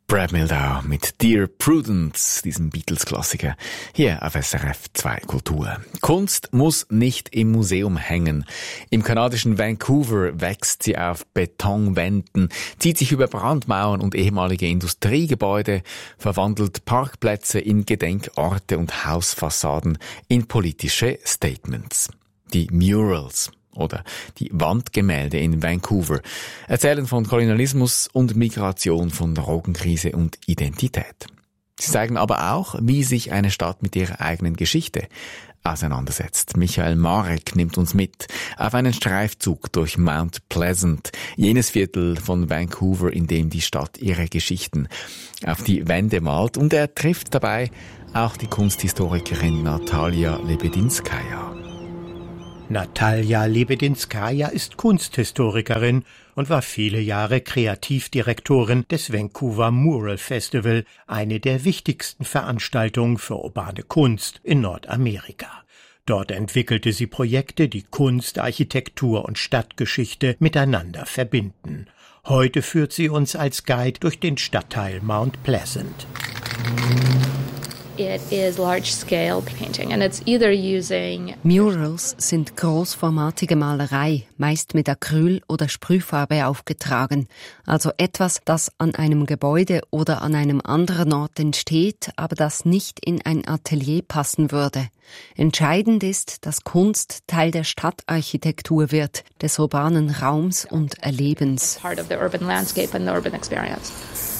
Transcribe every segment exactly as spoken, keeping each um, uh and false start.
Brad Mehldau mit Dear Prudence, diesem Beatles-Klassiker, hier auf S R F zwei Kultur. Kunst muss nicht im Museum hängen. Im kanadischen Vancouver wächst sie auf Betonwänden, zieht sich über Brandmauern und ehemalige Industriegebäude, verwandelt Parkplätze in Gedenkorte und Hausfassaden in politische Statements. Die Murals oder die Wandgemälde in Vancouver erzählen von Kolonialismus und Migration, von Drogenkrise und Identität. Sie zeigen aber auch, wie sich eine Stadt mit ihrer eigenen Geschichte auseinandersetzt. Michael Marek nimmt uns mit auf einen Streifzug durch Mount Pleasant, jenes Viertel von Vancouver, in dem die Stadt ihre Geschichten auf die Wände malt. Und er trifft dabei auch die Kunsthistorikerin Natalia Lebedinskaja. Natalia Lebedinskaja ist Kunsthistorikerin und war viele Jahre Kreativdirektorin des Vancouver Mural Festival, eine der wichtigsten Veranstaltungen für urbane Kunst in Nordamerika. Dort entwickelte sie Projekte, die Kunst, Architektur und Stadtgeschichte miteinander verbinden. Heute führt sie uns als Guide durch den Stadtteil Mount Pleasant. It is large-scale painting and it's either using Murals sind großformatige Malerei, meist mit Acryl oder Sprühfarbe aufgetragen, also etwas, das an einem Gebäude oder an einem anderen Ort entsteht, aber das nicht in ein Atelier passen würde. Entscheidend ist, dass Kunst Teil der Stadtarchitektur wird, des urbanen Raums und Erlebens. part of the urban landscape and the urban experience.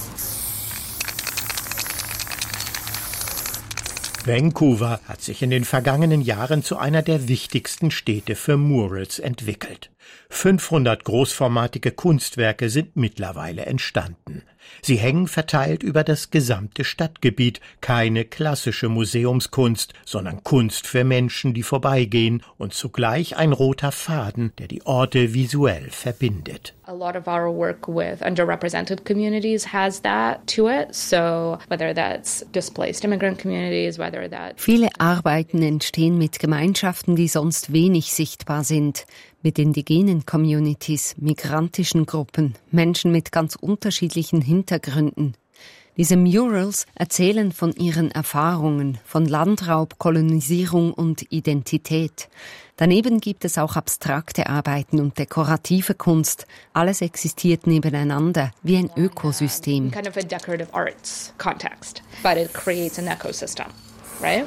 Vancouver hat sich in den vergangenen Jahren zu einer der wichtigsten Städte für Murals entwickelt. fünfhundert großformatige Kunstwerke sind mittlerweile entstanden. Sie hängen verteilt über das gesamte Stadtgebiet, keine klassische Museumskunst, sondern Kunst für Menschen, die vorbeigehen und zugleich ein roter Faden, der die Orte visuell verbindet. A lot of our work with underrepresented communities has that to it. So whether that's displaced immigrant communities, whether that's Viele Arbeiten entstehen mit Gemeinschaften, die sonst wenig sichtbar sind, mit indigenen Communities, migrantischen Gruppen, Menschen mit ganz unterschiedlichen Hintergründen. Diese Murals erzählen von ihren Erfahrungen, von Landraub, Kolonisierung und Identität. Daneben gibt es auch abstrakte Arbeiten und dekorative Kunst. Alles existiert nebeneinander, wie ein Ökosystem. kind of a decorative arts context, but it creates an ecosystem, right?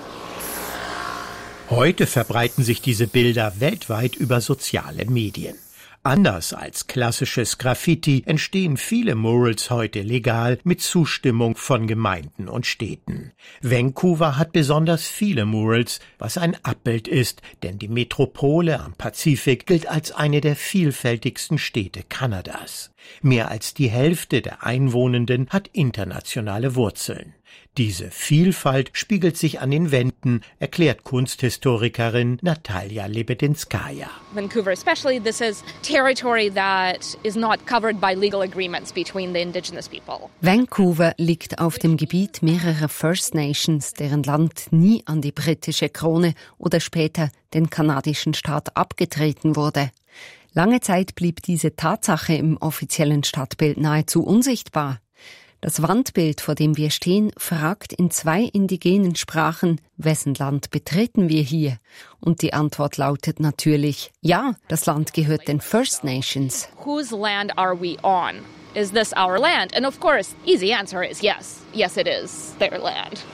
Heute verbreiten sich diese Bilder weltweit über soziale Medien. Anders als klassisches Graffiti entstehen viele Murals heute legal mit Zustimmung von Gemeinden und Städten. Vancouver hat besonders viele Murals, was ein Abbild ist, denn die Metropole am Pazifik gilt als eine der vielfältigsten Städte Kanadas. Mehr als die Hälfte der Einwohnenden hat internationale Wurzeln. Diese Vielfalt spiegelt sich an den Wänden, erklärt Kunsthistorikerin Natalia Lebedinskaja. Vancouver especially, this is territory that is not covered by legal agreements between the indigenous people. Vancouver liegt auf dem Gebiet mehrerer First Nations, deren Land nie an die britische Krone oder später den kanadischen Staat abgetreten wurde. Lange Zeit blieb diese Tatsache im offiziellen Stadtbild nahezu unsichtbar. Das Wandbild, vor dem wir stehen, fragt in zwei indigenen Sprachen, wessen Land betreten wir hier? Und die Antwort lautet natürlich, ja, das Land gehört den First Nations. Whose land are we on? Is this our land? And of course, easy answer is yes. Yes, it is their land.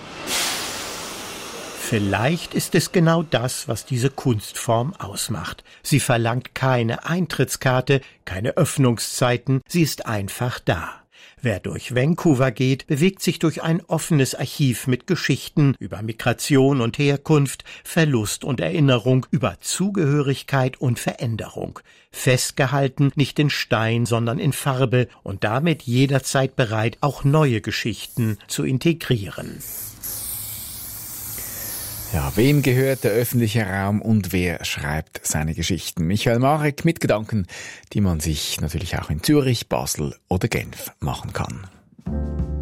Vielleicht ist es genau das, was diese Kunstform ausmacht. Sie verlangt keine Eintrittskarte, keine Öffnungszeiten, sie ist einfach da. Wer durch Vancouver geht, bewegt sich durch ein offenes Archiv mit Geschichten über Migration und Herkunft, Verlust und Erinnerung, über Zugehörigkeit und Veränderung. Festgehalten nicht in Stein, sondern in Farbe und damit jederzeit bereit, auch neue Geschichten zu integrieren. Ja, wem gehört der öffentliche Raum und wer schreibt seine Geschichten? Michael Marek mit Gedanken, die man sich natürlich auch in Zürich, Basel oder Genf machen kann.